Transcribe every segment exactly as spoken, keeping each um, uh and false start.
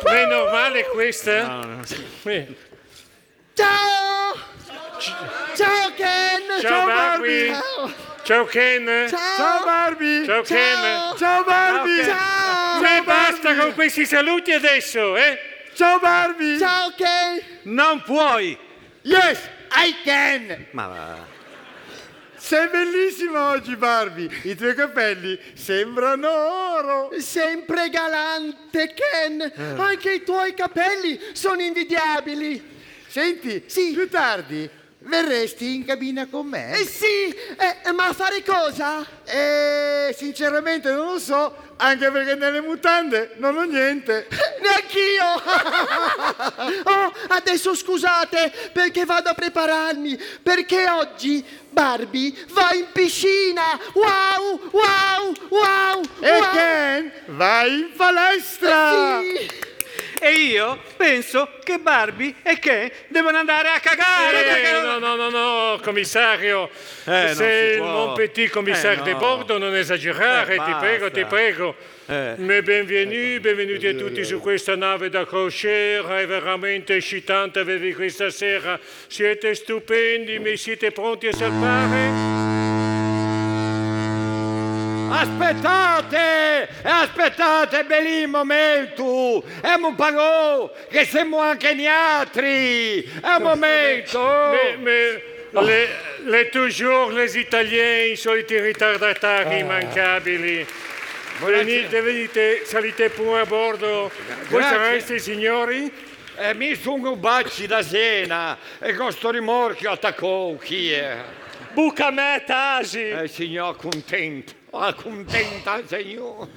Ma è normale questa? No, no. Eh. Ciao! Ciao Ken! Ciao Barbie! Ciao! Ciao Ken! Ciao! Ciao Barbie! Ciao Ken! Ciao Barbie! Ciao! E basta con questi saluti adesso, eh? Ciao Barbie! Ciao Ken! Non puoi! Yes, I can! Ma va. Sei bellissima oggi, Barbie! I tuoi capelli sembrano oro! Sempre galante Ken! Anche i tuoi capelli sono invidiabili! Senti, Sì. più tardi verresti in cabina con me? Eh sì, eh, ma a fare cosa? Eh, sinceramente non lo so, anche perché nelle mutande non ho niente. Neanch'io! Oh, adesso scusate perché vado a prepararmi, perché oggi Barbie va in piscina! Wow, wow, wow! E wow. Ken vai in palestra! Sì. E io penso che Barbie e Ken devono andare a cagare. Eh, perché- no, no, no, no, commissario. Eh, non C'est si il può. mon petit commissaire Eh, de no. bordo, non esagerare, Eh, ti prego, basta. ti prego. Eh. Mais benvenuti, benvenuti a tutti su questa nave da crociera, è veramente eccitante avervi questa sera. Siete stupendi, ma siete pronti a salpare? Aspettate! Aspettate, belin momento! È un pagò che siamo anche gli altri! È un momento! Mais, mais les, les toujours les Italiens, i soliti ritardatari immancabili. Venite, venite, salite pure a bordo. Voi Grazie. sareste, signori? E mi sono baci da Siena e con sto rimorchio attaccò chi è? Buca me, Tasi! Eh, signor, contento! Ah, contenta, signor!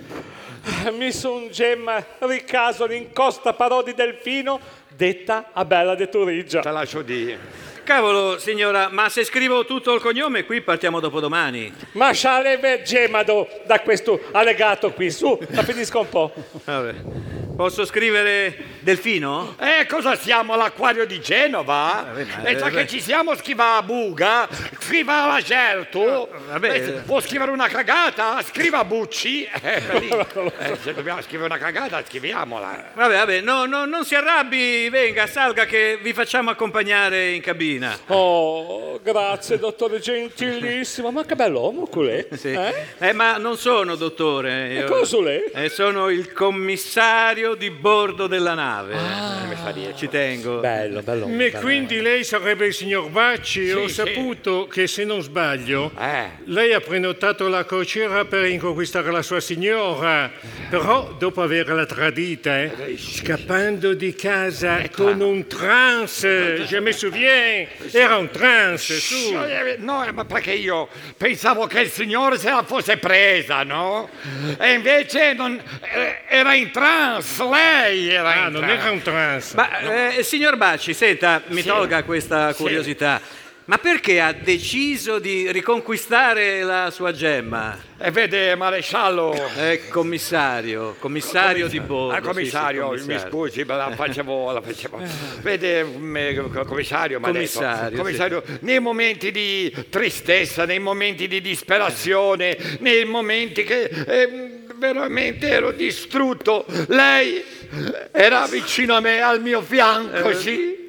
Mi son Gemma Ricasoli in Costa Parodi Delfino, detta a Bella de Turigia. Te lascio dire. Cavolo, signora, ma se scrivo tutto il cognome qui partiamo dopodomani. Ma scialeve Gemado da questo allegato qui, su, la finisco un po'. Vabbè. Posso scrivere Delfino? Eh, cosa siamo all'acquario di Genova? Vabbè, ma- e già vabbè. che ci siamo, scriva a Buga, scriva a Lacerto. vabbè. Eh, se può scrivere una cagata? Scriva a Bucci. Eh, lì. Eh, se dobbiamo scrivere una cagata, scriviamola. Vabbè, vabbè, no, no, non si arrabbi, venga, salga che vi facciamo accompagnare in cabina. Oh, grazie dottore, gentilissimo. Ma che bell'uomo quelè. Sì. Eh? Eh, ma non sono dottore. E cosa lei? Eh, sono il commissario di bordo della nave. Eh, mi fa dire, ci tengo. Bello, bello. Ma bello. quindi lei sarebbe il signor Bacci? Ho sì. saputo che, se non sbaglio, Eh. lei ha prenotato la crociera per inconquistare la sua signora, però dopo averla tradita, eh, scappando di casa con un trans, je me souviens, era un trans, su. Eh, No, eh, ma perché io pensavo che il signore se la fosse presa, no? E invece non, eh, era in trance, lei era Ah, in non trance. era un trans. Ma, eh, signor Bacci, senta, mi Sì. tolga questa curiosità. Ma perché ha deciso di riconquistare la sua gemma? E vede, maresciallo... Eh, commissario, commissario di bordo. Ah, commissario, sì, sì, mi scusi, ma la facevo, la facevo. Vede, mm, commissario, ma Commissario, commissario, nei momenti di tristezza, nei momenti di disperazione, nei momenti che eh, veramente ero distrutto, lei era vicino a me, al mio fianco, sì.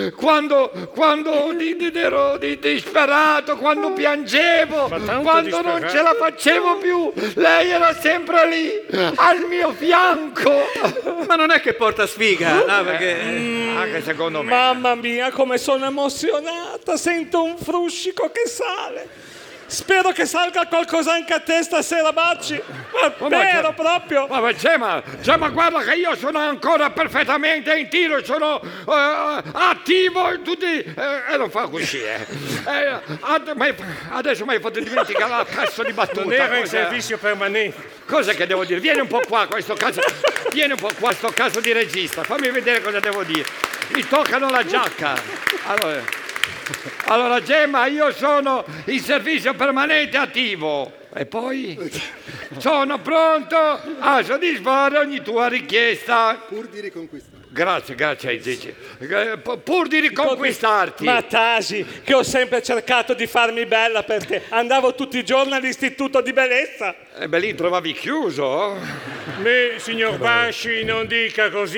Quando, quando di- di- ero di- disperato, quando piangevo, tanto quando non disperato? ce la facevo più, lei era sempre lì, al mio fianco. Ma non è che porta sfiga, no? Perché... Eh, anche secondo me. Mamma mia, come sono emozionata, sento un fruscico che sale. Spero che salga qualcosa anche a te stasera, Bacci. Ma ma spero c'è- proprio. Ma, ma Gemma, Gemma, guarda che io sono ancora perfettamente in tiro, sono eh, attivo in tutti... E eh, non fa così, eh. Eh, ad- ma- adesso mi hai fatto dimenticare la cazzo di battuta. Non era in Cos'è? servizio permanente. Cosa che devo dire? Vieni un po' qua, questo caso, vieni un po' qua, sto caso di regista, fammi vedere cosa devo dire. Mi toccano la giacca. Allora, allora Gemma, io sono in servizio permanente attivo. E poi sono pronto a soddisfare ogni tua richiesta. Pur di riconquistare. Grazie, grazie Gigi. Eh, pu- Pur di riconquistarti. Ma Tasi, che ho sempre cercato di farmi bella perché andavo tutti i giorni all'istituto di bellezza. E beh, lì trovavi chiuso. Me, signor Basci, non dica così.